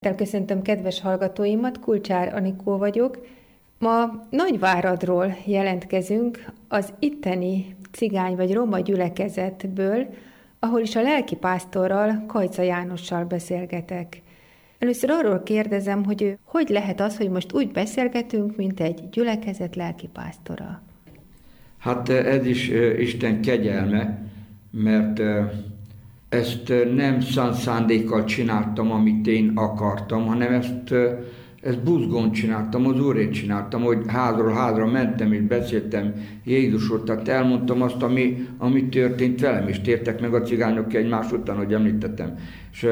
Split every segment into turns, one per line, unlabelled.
Köszöntöm kedves hallgatóimat, Kulcsár Anikó vagyok. Ma Nagyváradról jelentkezünk, az itteni cigány vagy roma gyülekezetből, ahol is a lelkipásztorral, Kajca Jánossal beszélgetek. Először arról kérdezem, hogy lehet az, hogy most úgy beszélgetünk, mint egy gyülekezet lelkipásztora?
Hát ez is Isten kegyelme, mert ezt nem szándékkal csináltam, amit én akartam, hanem ezt buzgón csináltam, az Úrért csináltam, hogy házról házra mentem és beszéltem Jézusról, tehát elmondtam azt, ami történt velem, és tértek meg a cigányok egymás után, hogy említettem. És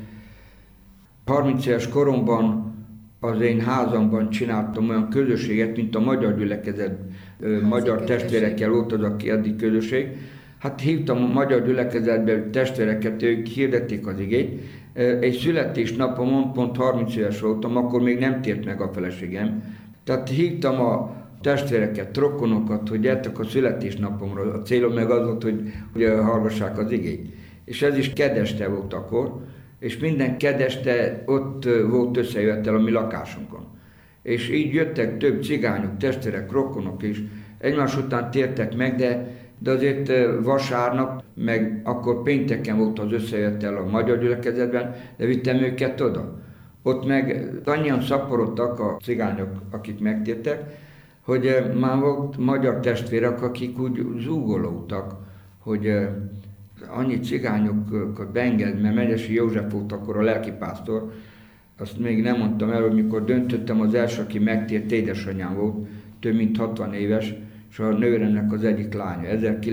30 éves koromban az én házamban csináltam olyan közösséget, mint a magyar gyülekezet, magyar testvérekkel volt az, aki addig közösség. Hát hívtam a magyar gyülekezetbe testvéreket, ők hirdették az igét. Egy születésnapomon, pont 30 éves voltam, akkor még nem tért meg a feleségem. Tehát hívtam a testvéreket, rokonokat, hogy gyertek a születésnapomra. A célom meg az volt, hogy hallgassák az igét. És ez is kedeste volt akkor, és minden kedeste ott volt összejöttel a mi lakásunkon. És így jöttek több cigányok, testvérek, rokonok is, egymás után tértek meg, de azért vasárnap, meg akkor pénteken volt az összejöttel a magyar gyülekezetben, de vittem őket oda. Ott meg annyian szaporodtak a cigányok, akik megtértek, hogy már volt magyar testvérek, akik úgy zúgolódtak, hogy annyi cigányokat beenged, mert Megyesi József volt akkor a lelkipásztor. Azt még nem mondtam el, hogy mikor döntöttem, az első, aki megtért, édesanyám volt, több mint 60 éves, és a nőremnek az egyik lánya.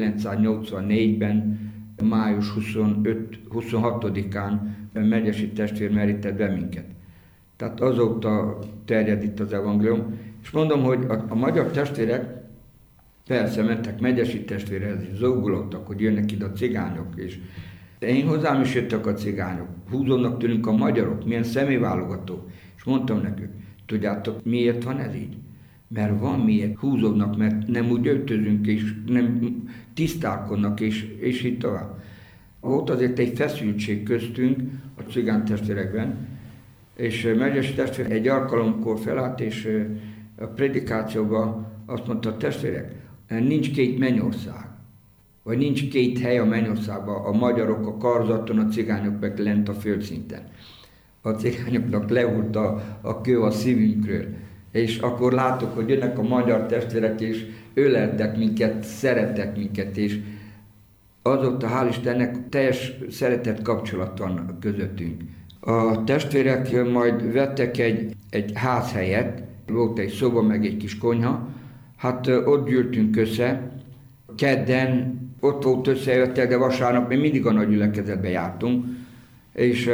1984-ben, május 26-án Megyesi testvér merített be minket. Tehát azóta terjed itt az evangélium. És mondom, hogy a magyar testvérek persze mentek Megyesi testvérhez, és zúgolódtak, hogy jönnek ide a cigányok, és én hozzám is jöttek a cigányok, húzódnak tőlünk a magyarok, milyen személyválogató. És mondtam nekük, tudjátok, miért van ez így? Mert van miért húzódnak, mert nem úgy öltözünk, és nem tisztálkodnak, és így tovább. Volt azért egy feszültség köztünk a cigány testvérekben, és Megyesi testvér egy alkalomkor felállt, és a predikációban azt mondta, a testvérek, nincs két mennyország, vagy nincs két hely a mennyországban, a magyarok a karzaton, a cigányok meg lent a földszinten. A cigányoknak leúrt a kő a szívünkről, és akkor látok, hogy jönnek a magyar testvérek, és öleltek minket, szerettek minket, és azóta, hál' Istennek, teljes szeretett kapcsolat van közöttünk. A testvérek majd vettek egy házhelyet, volt egy szoba, meg egy kis konyha, hát ott gyűltünk össze, kedden ott volt összejöttek, de vasárnap még mindig a nagy gyülekezetbe jártunk, és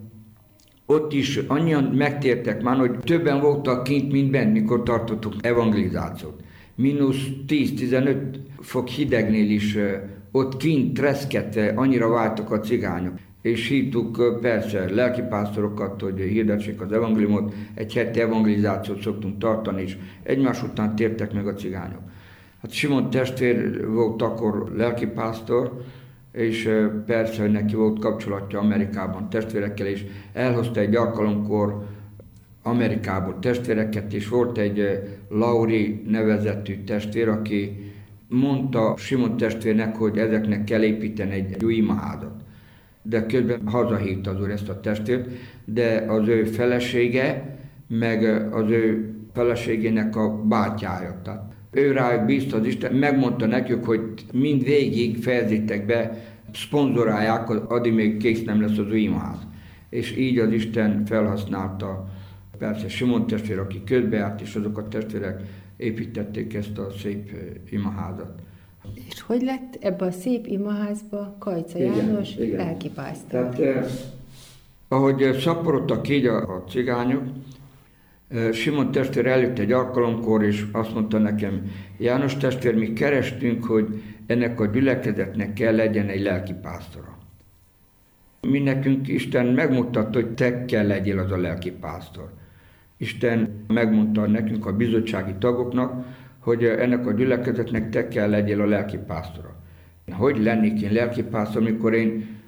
ott is annyian megtértek már, hogy többen voltak kint, mint benn, mikor tartottuk evangelizációt. Mínusz 10-15 fok hidegnél is ott kint reszkedve annyira váltak a cigányok. És hívtuk persze lelkipásztorokat, hogy hirdessék az evangéliumot, egy heti evangelizációt szoktunk tartani, és egymás után tértek meg a cigányok. Hát Simon testvér volt akkor lelkipásztor, és persze, hogy neki volt kapcsolatja Amerikában testvérekkel, és elhozta egy alkalomkor Amerikából testvéreket, és volt egy Lauri nevezetű testvér, aki mondta Simon testvérnek, hogy ezeknek kell építeni egy új imaházat. De közben hazahívta az úr ezt a testvért, de az ő felesége, meg az ő feleségének a bátyája. Tehát ő rájuk bízta az Isten, megmondta nekük, hogy mindvégig fejezzétek be, szponzorálják, addig még kész nem lesz az új imaház. És így az Isten felhasználta persze Simon testvér, aki közbejárt, és azok a testvérek építették ezt a szép imaházat.
És hogy lett ebbe a szép imaházba Kajca János lelkipásztor?
Tehát ahogy szaporodtak így a cigányok, Simon testvér eljött egy alkalomkor, és azt mondta nekem, János testvér, mi kerestünk, hogy ennek a gyülekezetnek kell legyen egy lelkipásztora. Mi nekünk Isten megmutatta, hogy te kell legyél az a lelkipásztor. Isten megmondta nekünk, a bizottsági tagoknak, hogy ennek a gyülekezetnek te kell legyél a lelkipásztora. Hogy lennék én lelkipásztor, amikor én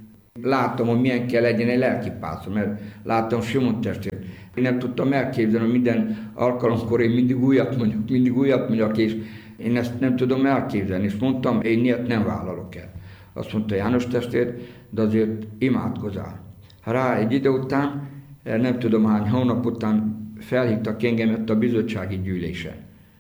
látom, hogy milyen kell legyen egy lelkipásztor, mert láttam Simon testvért. Én nem tudtam elképzelni, hogy minden alkalomkor én mindig újat mondjak, és én ezt nem tudom elképzelni, és mondtam, én ilyet nem vállalok el. Azt mondta János testvér, de azért imádkozzál. Rá egy idő után, nem tudom hány hónap után felhívtak engemet a bizottsági gyűlésen.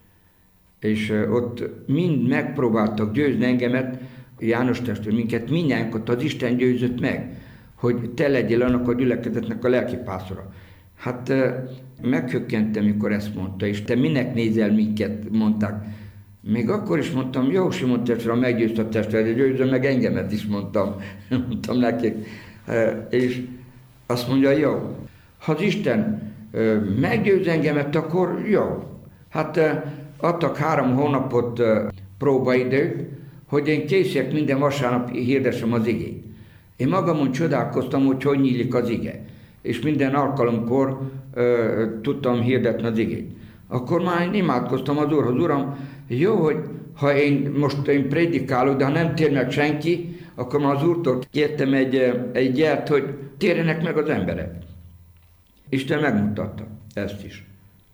És ott mind megpróbáltak győzni engemet, János testvér, minket mindjánkat az Isten győzött meg, hogy te legyél annak a gyülekezetnek a lelkipásztora. Hát meghökkentem, mikor ezt mondta, és te minek nézel minket, mondták. Még akkor is mondtam, jó, Simon testvér, ha meggyőzt a testvér, de győzön meg engemet is, mondtam nekik. És azt mondja, jó, ha az Isten meggyőz engemet, akkor jó. Hát adtak 3 hónapot próbaidőt, hogy én készek minden vasárnap hirdessem az igét. Én magamon csodálkoztam, hogy nyílik az ige. És minden alkalomkor tudtam hirdetni az igét. Akkor már én imádkoztam az Úrhoz, Uram, jó, hogy ha én prédikálok, de ha nem tér meg senki, akkor már az Úrtól kértem egy jelt, hogy térjenek meg az emberek. Isten megmutatta ezt is.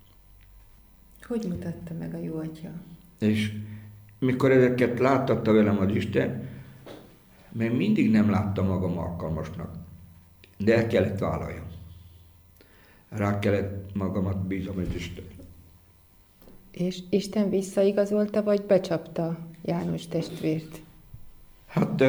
Hogy mutatta meg a jó Atya?
És mikor ezeket láttatta velem az Isten, még mindig nem láttam magam alkalmasnak, de el kellett vállaljam. Rá kellett magamat bízom az Isten.
És Isten visszaigazolta, vagy becsapta János testvért?
Hát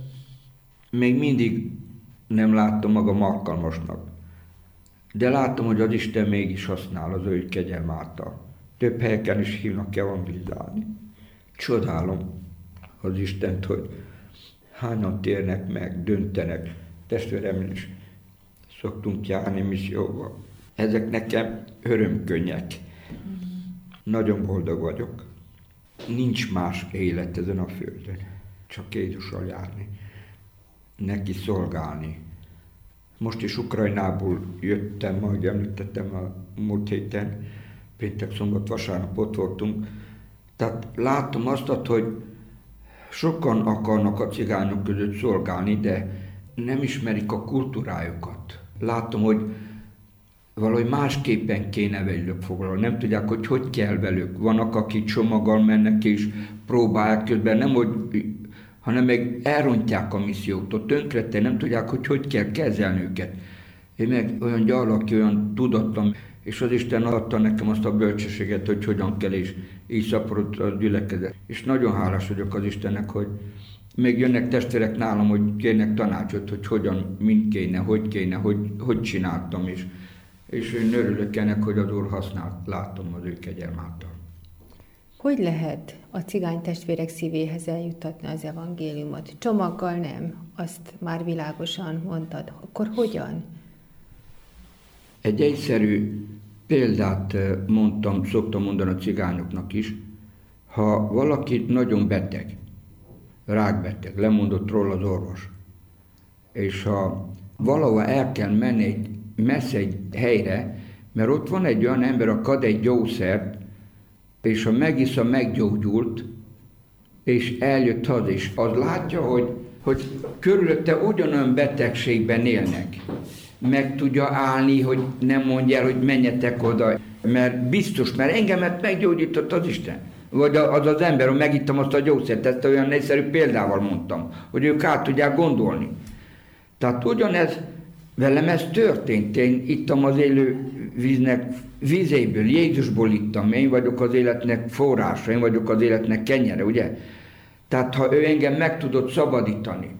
még mindig nem láttam magam alkalmasnak, de látom, hogy az Isten mégis használ az ő kegyelm által. Több helyeken is hívnak evangelizálni. Csodálom az Istent, hogy hányan térnek meg, döntenek. Testvérem is szoktunk járni misszióba. Ezek nekem örömkönnyek. Nagyon boldog vagyok. Nincs más élet ezen a földön. Csak Jézussal járni. Neki szolgálni. Most is Ukrajnából jöttem, ahogy említettem a múlt héten. Péntek, szombat, vasárnap ott voltunk. Tehát látom azt, hogy sokan akarnak a cigányok között szolgálni, de nem ismerik a kultúrájukat. Látom, hogy valahogy másképpen kéne velük foglalni. Nem tudják, hogy kell velük. Vannak, akik csomaggal mennek és próbálják közben, nem hogy, hanem meg elrontják a missziót, tönkrettek, nem tudják, hogy kell kezelni őket. Én meg olyan gyarlaki, olyan tudatlan, és az Isten adta nekem azt a bölcsességet, hogy hogyan kell, és így szaporodott a gyülekezet. És nagyon hálás vagyok az Istennek, hogy még jönnek testvérek nálam, hogy kérnek tanácsot, hogy hogyan, mint kéne, hogy csináltam is. És én örülök ennek, hogy az Úr használt, látom az ő kegyelm által.
Hogy lehet a cigány testvérek szívéhez eljutatni az evangéliumot? Csomaggal nem, azt már világosan mondtad. Akkor hogyan?
Egy egyszerű példát szoktam mondani a cigányoknak is. Ha valaki nagyon beteg, rákbeteg, lemondott róla az orvos, és ha valahol el kell menni messze egy helyre, mert ott van egy olyan ember, aki ad egy gyógyszert, és ha megissza, meggyógyult, és eljött haza, és az látja, hogy körülötte ugyanolyan betegségben élnek. Meg tudja állni, hogy nem mondja el, hogy menjetek oda, mert biztos, mert engemet meggyógyított az Isten. Vagy az ember, hogy megittam azt a gyógyszert, ezt olyan egyszerű példával mondtam, hogy ők át tudják gondolni. Tehát ugyanez, velem ez történt, én ittam az élő vízéből, Jézusból ittam, én vagyok az életnek forrása, én vagyok az életnek kenyere, ugye? Tehát ha ő engem meg tudott szabadítani,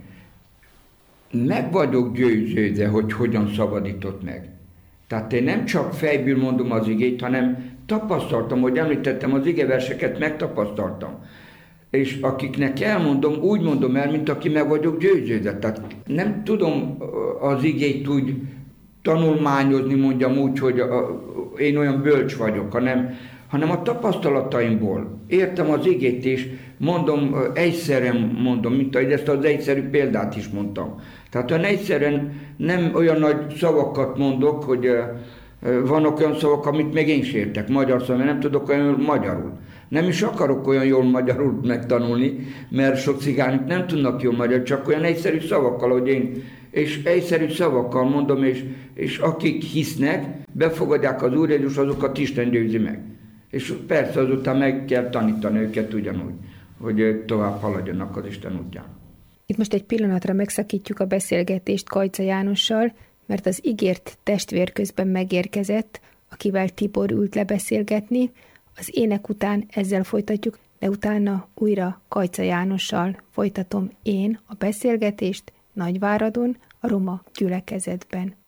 meg vagyok győződve, hogy hogyan szabadított meg. Tehát én nem csak fejből mondom az igét, hanem tapasztaltam, hogy említettem az igeverseket, megtapasztaltam. És akiknek elmondom, úgy mondom el, mint aki meg vagyok győződve. Tehát nem tudom az igét úgy tanulmányozni, mondjam úgy, hogy én olyan bölcs vagyok, hanem a tapasztalataimból értem az igét, és mondom, egyszerűen mondom, mint ahogy ezt az egyszerű példát is mondtam. Tehát olyan egyszerűen nem olyan nagy szavakat mondok, hogy vannak olyan szavak, amit még én sem értek magyar szavak, nem tudok olyan magyarul. Nem is akarok olyan jól magyarul megtanulni, mert sok cigányok nem tudnak jól magyar, csak olyan egyszerű szavakkal, hogy és egyszerű szavakkal mondom, és akik hisznek, befogadják az Úr Jézus, azokat Isten győzi meg. És persze azután meg kell tanítani őket ugyanúgy, hogy tovább haladjanak az Isten útján.
Itt most egy pillanatra megszakítjuk a beszélgetést Kajca Jánossal, mert az ígért testvér közben megérkezett, akivel Tibor ült lebeszélgetni. Az ének után ezzel folytatjuk, de utána újra Kajca Jánossal folytatom én a beszélgetést Nagyváradon, a roma gyülekezetben.